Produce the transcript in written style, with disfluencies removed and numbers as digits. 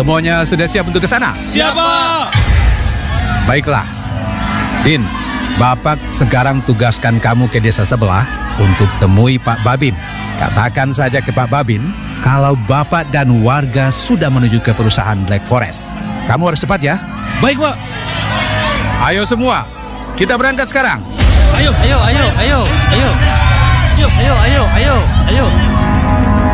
Semuanya sudah siap untuk ke sana? Siapa? Baiklah. Din, Bapak sekarang tugaskan kamu ke desa sebelah untuk temui Pak Babin. Katakan saja ke Pak Babin kalau Bapak dan warga sudah menuju ke perusahaan Black Forest. Kamu harus cepat ya. Baik, Pak. Ayo semua, kita berangkat sekarang. Ayo. Ayo.